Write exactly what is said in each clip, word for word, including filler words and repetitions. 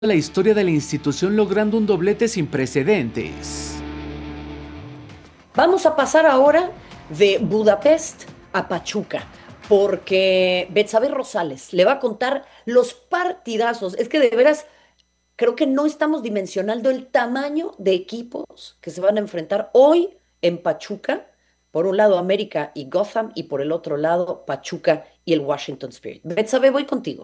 la historia de la institución logrando un doblete sin precedentes. Vamos a pasar ahora de Budapest a Pachuca, porque Betsabe Rosales le va a contar los partidazos. Es que de veras creo que no estamos dimensionando el tamaño de equipos que se van a enfrentar hoy en Pachuca. Por un lado América y Gotham y por el otro lado Pachuca y el Washington Spirit. Betsabe, voy contigo.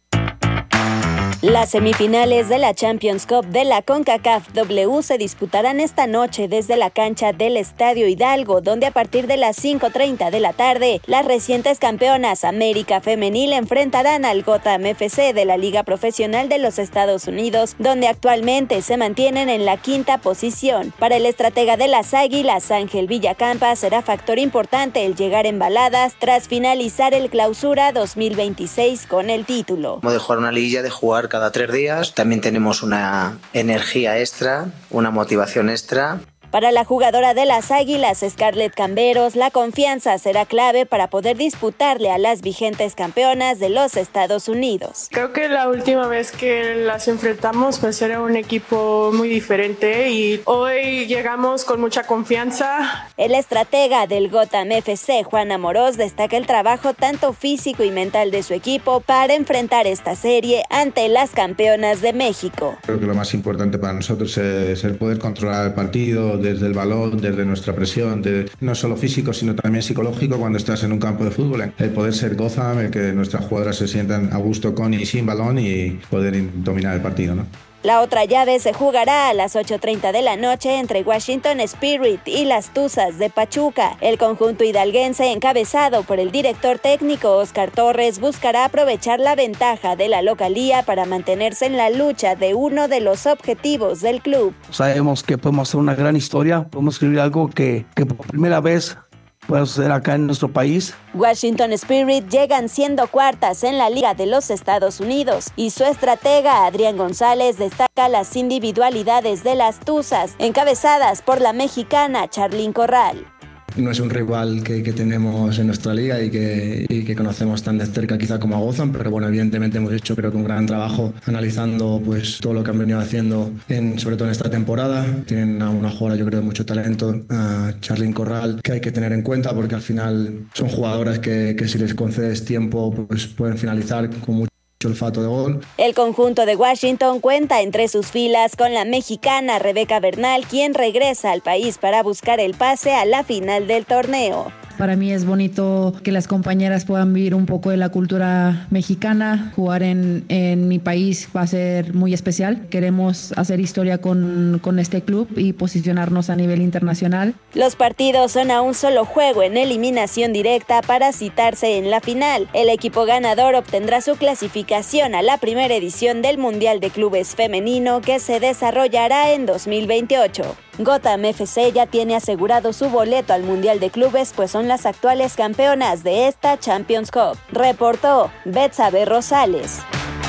Las semifinales de la Champions Cup de la CONCACAF W se disputarán esta noche desde la cancha del Estadio Hidalgo, donde a partir de las cinco treinta de la tarde, las recientes campeonas América Femenil enfrentarán al Gotham F C de la Liga Profesional de los Estados Unidos, donde actualmente se mantienen en la quinta posición. Para el estratega de las Águilas, Ángel Villacampa, será factor importante el llegar embaladas tras finalizar el Clausura dos mil veintiséis con el título. Como de jugar una liguilla, de jugar cada tres días, también tenemos una energía extra, una motivación extra. Para la jugadora de las Águilas, Scarlett Camberos, la confianza será clave para poder disputarle a las vigentes campeonas de los Estados Unidos. Creo que la última vez que las enfrentamos pues era un equipo muy diferente y hoy llegamos con mucha confianza. El estratega del Gotham F C, Juan Amorós, destaca el trabajo tanto físico y mental de su equipo para enfrentar esta serie ante las campeonas de México. Creo que lo más importante para nosotros es el poder controlar el partido desde el balón, desde nuestra presión, de, no solo físico, sino también psicológico cuando estás en un campo de fútbol. El poder ser Gotham, el que nuestras jugadoras se sientan a gusto con y sin balón y poder dominar el partido, ¿no? La otra llave se jugará a las ocho treinta de la noche entre Washington Spirit y las Tuzas de Pachuca. El conjunto hidalguense, encabezado por el director técnico Oscar Torres, buscará aprovechar la ventaja de la localía para mantenerse en la lucha de uno de los objetivos del club. Sabemos que podemos hacer una gran historia, podemos escribir algo que, que por primera vez puede suceder acá en nuestro país. Washington Spirit llegan siendo cuartas en la Liga de los Estados Unidos y su estratega Adrián González destaca las individualidades de las Tuzas, encabezadas por la mexicana Charlyn Corral. No es un rival que, que tenemos en nuestra liga y que, y que conocemos tan de cerca quizá como a Gotham, pero bueno, evidentemente hemos hecho creo que un gran trabajo analizando pues todo lo que han venido haciendo, en, sobre todo en esta temporada. Tienen a una jugadora yo creo de mucho talento, a Charlyn Corral, que hay que tener en cuenta porque al final son jugadoras que, que si les concedes tiempo pues pueden finalizar con mucho olfato de gol. El conjunto de Washington cuenta entre sus filas con la mexicana Rebeca Bernal, quien regresa al país para buscar el pase a la final del torneo. Para mí es bonito que las compañeras puedan vivir un poco de la cultura mexicana. Jugar en, en mi país va a ser muy especial. Queremos hacer historia con, con este club y posicionarnos a nivel internacional. Los partidos son a un solo juego en eliminación directa para citarse en la final. El equipo ganador obtendrá su clasificación a la primera edición del Mundial de Clubes Femenino que se desarrollará en dos mil veintiocho. Gotham F C ya tiene asegurado su boleto al Mundial de Clubes, pues son las actuales campeonas de esta Champions Cup. Reportó Betsabe Rosales.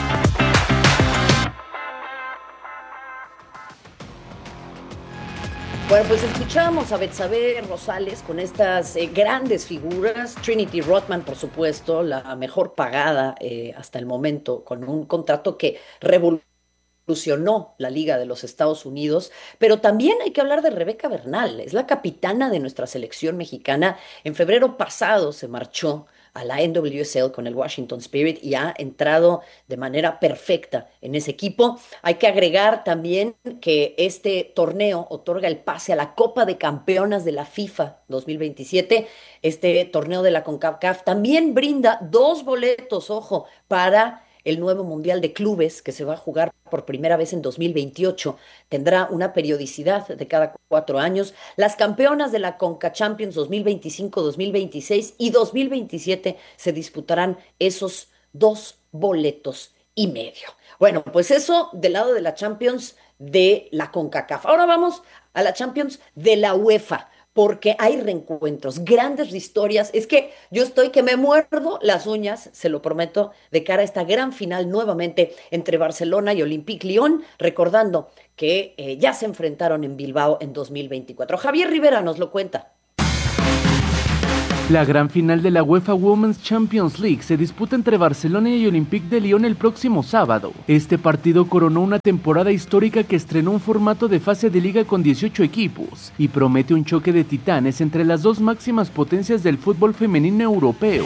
Bueno, pues escuchamos a Betsabe Rosales con estas eh, grandes figuras. Trinity Rodman, por supuesto, la mejor pagada eh, hasta el momento, con un contrato que revolucionó revolucionó la Liga de los Estados Unidos, pero también hay que hablar de Rebeca Bernal, es la capitana de nuestra selección mexicana. En febrero pasado se marchó a la N W S L con el Washington Spirit y ha entrado de manera perfecta en ese equipo. Hay que agregar también que este torneo otorga el pase a la Copa de Campeonas de la FIFA dos mil veintisiete. Este torneo de la CONCACAF también brinda dos boletos, ojo, para el nuevo Mundial de Clubes que se va a jugar por primera vez en dos mil veintiocho. Tendrá una periodicidad de cada cuatro años. Las campeonas de la Conca Champions dos mil veinticinco, dos mil veintiséis y dos mil veintisiete se disputarán esos dos boletos y medio. Bueno, pues eso del lado de la Champions de la CONCACAF. Ahora vamos a la Champions de la UEFA, porque hay reencuentros, grandes historias. Es que yo estoy que me muerdo las uñas, se lo prometo, de cara a esta gran final nuevamente entre Barcelona y Olympique Lyon, recordando que eh, ya se enfrentaron en Bilbao en dos mil veinticuatro. Javier Rivera nos lo cuenta. La gran final de la UEFA Women's Champions League se disputa entre Barcelona y Olympique de Lyon el próximo sábado. Este partido coronó una temporada histórica que estrenó un formato de fase de liga con dieciocho equipos y promete un choque de titanes entre las dos máximas potencias del fútbol femenino europeo.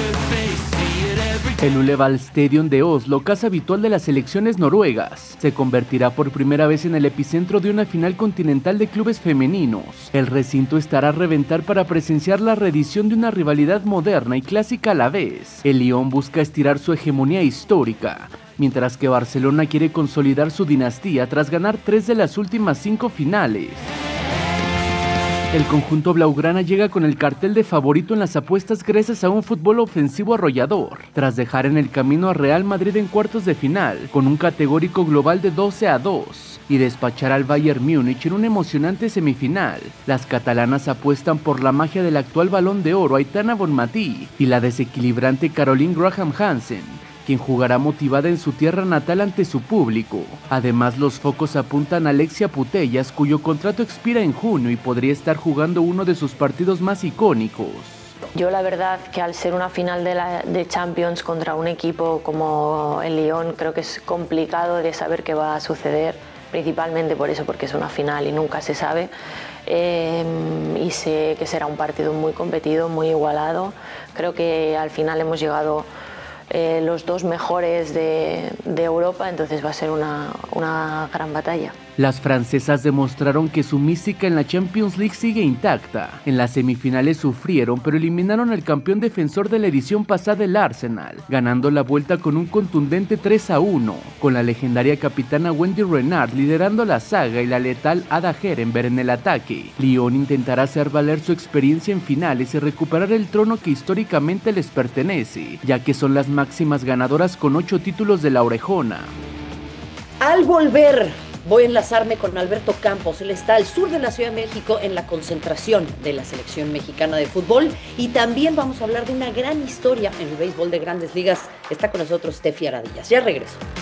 El Ullevål Stadium de Oslo, casa habitual de las selecciones noruegas, se convertirá por primera vez en el epicentro de una final continental de clubes femeninos. El recinto estará a reventar para presenciar la reedición de una rivalidad moderna y clásica a la vez. El Lyon busca estirar su hegemonía histórica, mientras que Barcelona quiere consolidar su dinastía tras ganar tres de las últimas cinco finales. El conjunto blaugrana llega con el cartel de favorito en las apuestas gracias a un fútbol ofensivo arrollador, tras dejar en el camino a Real Madrid en cuartos de final, con un categórico global de doce a dos, y despachar al Bayern Múnich en una emocionante semifinal. Las catalanas apuestan por la magia del actual Balón de Oro Aitana Bonmatí y la desequilibrante Caroline Graham Hansen, quien jugará motivada en su tierra natal ante su público. Además, los focos apuntan a Alexia Putellas, cuyo contrato expira en junio y podría estar jugando uno de sus partidos más icónicos. Yo la verdad que al ser una final de, la, de Champions contra un equipo como el Lyon, creo que es complicado de saber qué va a suceder, principalmente por eso, porque es una final y nunca se sabe. Eh, y sé que será un partido muy competido, muy igualado. Creo que al final hemos llegado Eh, los dos mejores de, de Europa, entonces va a ser una, una gran batalla. Las francesas demostraron que su mística en la Champions League sigue intacta. En las semifinales sufrieron, pero eliminaron al campeón defensor de la edición pasada, el Arsenal, ganando la vuelta con un contundente tres a uno, con la legendaria capitana Wendy Renard liderando la saga y la letal Ada Herenberg en el ataque. Lyon intentará hacer valer su experiencia en finales y recuperar el trono que históricamente les pertenece, ya que son las máximas ganadoras con ocho títulos de la orejona. Al volver, voy a enlazarme con Alberto Campos. Él está al sur de la Ciudad de México en la concentración de la selección mexicana de fútbol, y también vamos a hablar de una gran historia en el béisbol de Grandes Ligas. Está con nosotros Steffi Aradillas. Ya regreso.